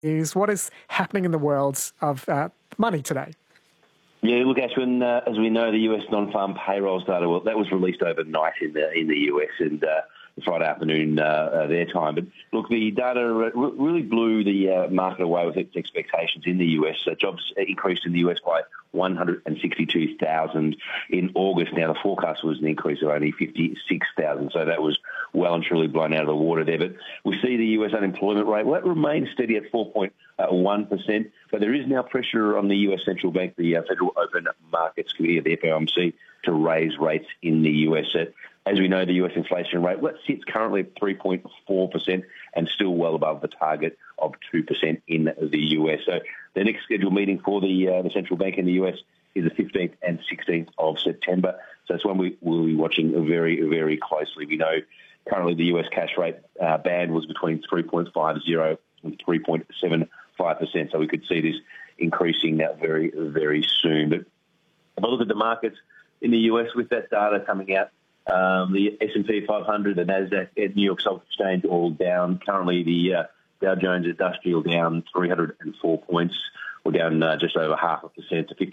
is what is happening in the world of money today. Yeah, look, Ashwin, as we know, the US non-farm payrolls data, well, that was released overnight in the US and Friday afternoon their time. But look, the data really blew the market away with its expectations in the US. Jobs increased in the US by 162,000 in August. Now, the forecast was an increase of only 56,000, so that was well and truly blown out of the water there. But we see the US unemployment rate, well, it remains steady at 4.1%, but there is now pressure on the US Central Bank, the Federal Open Markets Committee of the FOMC, to raise rates in the US. As we know, the US inflation rate sits currently at 3.4% and still well above the target of 2% in the US. So the next scheduled meeting for the central bank in the US is the 15th and 16th of September. So it's one we will be watching very, very closely. We know currently the US cash rate band was between 3.50 and 3.75%. So we could see this increasing very, very soon. But if I look at the markets in the US with that data coming out, the S&P 500, the NASDAQ, and New York Stock Exchange all down. Currently, the Dow Jones Industrial down 304 points, or down just over 0.5% to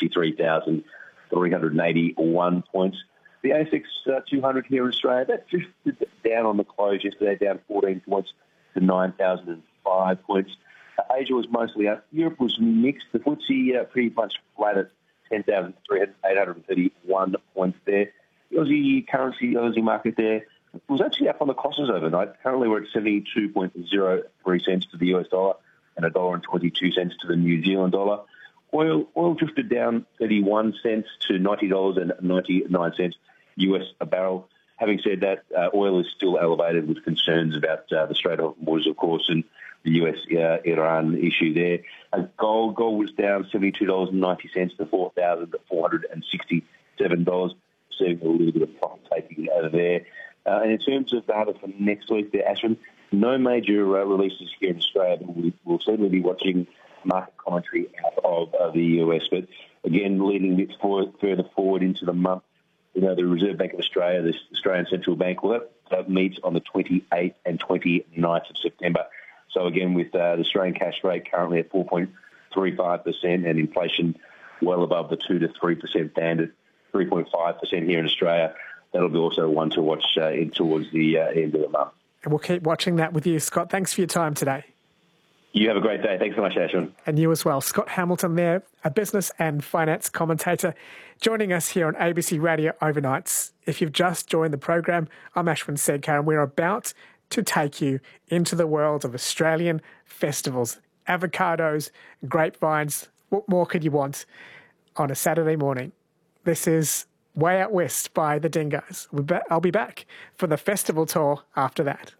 53,381 points. The ASX 200 here in Australia, that drifted down on the close yesterday, down 14 points to 9,005 points. Asia was mostly up. Europe was mixed. The FTSE pretty much flat at 10,831 points there. The Aussie currency, the Aussie market there, was actually up on the crosses overnight. Currently, we're at 72.03 cents to the US dollar and $1.22 to the New Zealand dollar. Oil drifted down 31 cents to $90.99 US a barrel. Having said that, oil is still elevated with concerns about the Strait of Hormuz, of course, and the US-Iran issue there. Gold was down $72.90 to $4,467. Seeing a little bit of profit taking over there. And in terms of data for next week, there, Ashwin, no major releases here in Australia, but we'll certainly be watching market commentary out of the US. But again, leading a bit further forward into the month, you know, the Reserve Bank of Australia, the Australian Central Bank, well, that meets on the 28th and 29th of September. So again, with the Australian cash rate currently at 4.35% and inflation well above the 2 to 3% band at 3.5% here in Australia, that'll be also one to watch in towards the end of the month. And we'll keep watching that with you, Scott. Thanks for your time today. You have a great day. Thanks so much, Ashwin. And you as well. Scott Hamilton there, a business and finance commentator, joining us here on ABC Radio Overnights. If you've just joined the program, I'm Ashwin Sedkar, and we're about to take you into the world of Australian festivals, avocados, grapevines. What more could you want on a Saturday morning? This is Way Out West by the Dingoes. I'll be back for the festival tour after that.